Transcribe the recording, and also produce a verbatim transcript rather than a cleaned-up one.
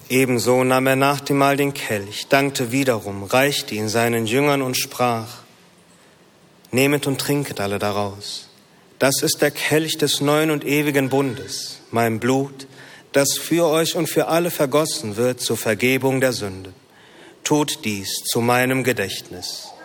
Ebenso nahm er nach dem Mahl den Kelch, dankte wiederum, reichte ihn seinen Jüngern und sprach: Nehmet und trinket alle daraus. Das ist der Kelch des neuen und ewigen Bundes, mein Blut, das für euch und für alle vergossen wird zur Vergebung der Sünden. Tut dies zu meinem Gedächtnis.